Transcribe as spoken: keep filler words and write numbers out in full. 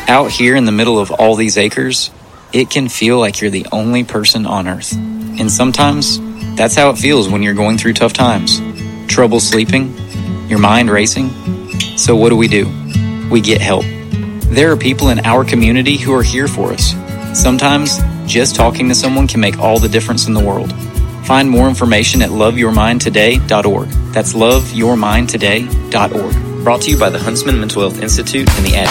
Out here in the middle of all these acres, it can feel like you're the only person on earth. And sometimes, that's how it feels when you're going through tough times. Trouble sleeping, your mind racing. So what do we do? We get help. There are people in our community who are here for us. Sometimes, just talking to someone can make all the difference in the world. Find more information at love your mind today dot org. That's love your mind today dot org. Brought to you by the Huntsman Mental Health Institute and the Ad